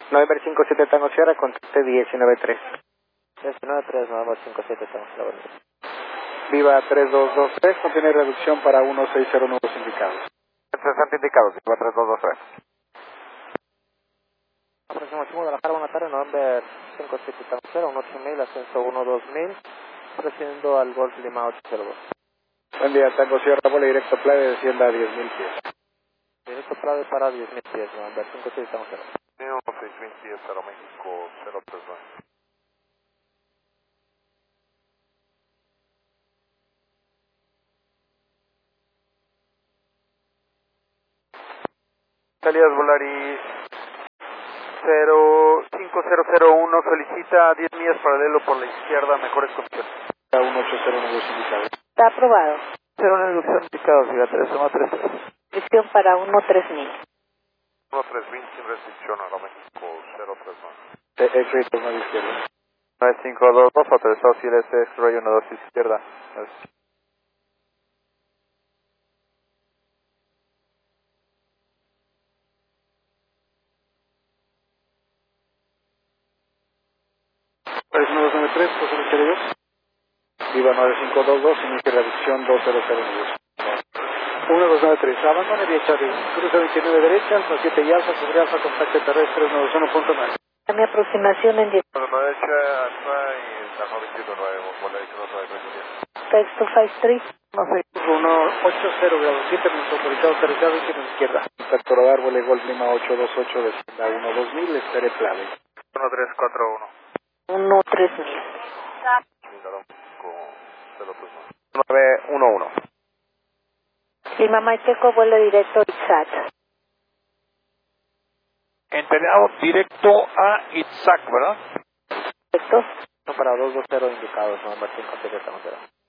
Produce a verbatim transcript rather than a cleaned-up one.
November cinco siete Tango Sierra, contacte diecinueve tres. diecinueve tres, November cinco siete Tango Sierra. Viva tres dos dos tres, contiene reducción para ciento sesenta nuevos indicados. sesenta indicados, Viva tres dos dos tres. Aproximación Guadalajara, buena tarde, November cinco siete Tango Sierra, uno ocho mil, ascenso uno dos mil, ofreciendo al Golf Lima ocho cero dos. Buen día, Tango Sierra, vuelo directo Playa, descienda a diez mil pies. Directo Playa para diez mil pies, November cinco siete Tango Sierra. uno seis mil pies, Aeroméxico cero tres nueve. Salidas Volaris cero cinco cero cero uno, solicita diez millas paralelo por la izquierda, mejores condiciones. ciento ochenta nuevos indicados. Está aprobado. Cero reducción indicados, Viva tres uno tres tres. Restricción para uno tres mil. uno tres mil sin restricción, Aeroméxico cero tres nueve. X-Ray por una izquierda. nueve cinco dos dos, autorizado C L S X-Ray uno dos izquierda. tres uno dos nueve tres, posible exterior. Viva nueve cinco dos dos, inicia reducción dos cero cero nueve. uno dos nueve tres, abandone vía Charlie, cruce veintinueve derecha, Alfa siete y Alfa, sobre Alfa, contacto terrestre uno dos uno punto nueve. A mi aproximación en diez. derecha, Alfa y San Juan veintiuno nueve, Volaris uno nueve tres. Texto cinco tres. uno ocho cero grados siete, minutos autorizado aterrizado y tiene izquierda. Contacto radar, vuele Golf Lima ocho dos ocho, descienda uno dos mil, espere clave. uno tres cuatro uno. uno tres mil. nueve uno uno. Lima Maiteco, vuelo directo Itzat. Entrenado directo a Itzac, ¿verdad? Perfecto. Para dos dos cero indicados, November cinco siete Tango Sierra.